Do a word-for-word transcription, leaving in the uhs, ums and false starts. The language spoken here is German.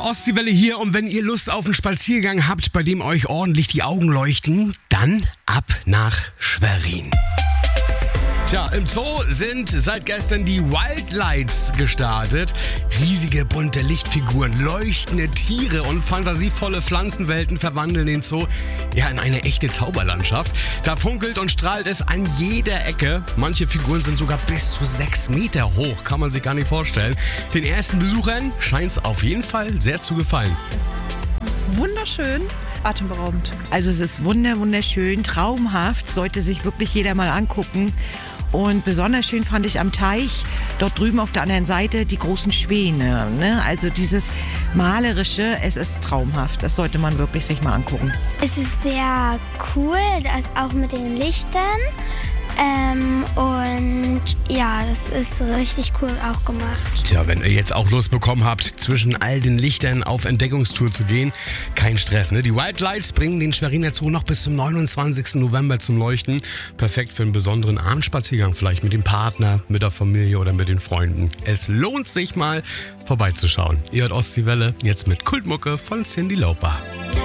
Ostseewelle hier und wenn ihr Lust auf einen Spaziergang habt, bei dem euch ordentlich die Augen leuchten, dann ab nach Schwerin. Tja, im Zoo sind seit gestern die Wildlights gestartet. Riesige bunte Lichtfiguren, leuchtende Tiere und fantasievolle Pflanzenwelten verwandeln den Zoo ja in eine echte Zauberlandschaft. Da funkelt und strahlt es an jeder Ecke. Manche Figuren sind sogar bis zu sechs Meter hoch, kann man sich gar nicht vorstellen. Den ersten Besuchern scheint es auf jeden Fall sehr zu gefallen. Es ist wunderschön, atemberaubend. Also es ist wunder, wunderschön, traumhaft, sollte sich wirklich jeder mal angucken. Und besonders schön fand ich am Teich, dort drüben auf der anderen Seite, die großen Schwäne. Ne? Also dieses Malerische, es ist traumhaft. Das sollte man wirklich sich mal angucken. Es ist sehr cool, das auch mit den Lichtern. Ähm, und ja, das ist richtig cool auch gemacht. Tja, wenn ihr jetzt auch Lust bekommen habt, zwischen all den Lichtern auf Entdeckungstour zu gehen, kein Stress, ne? Die Wildlights bringen den Schweriner Zoo noch bis zum neunundzwanzigsten November zum Leuchten. Perfekt für einen besonderen Abendspaziergang, vielleicht mit dem Partner, mit der Familie oder mit den Freunden. Es lohnt sich mal vorbeizuschauen. Ihr hört Ostseewelle, jetzt mit Kultmucke von Cyndi Lauper.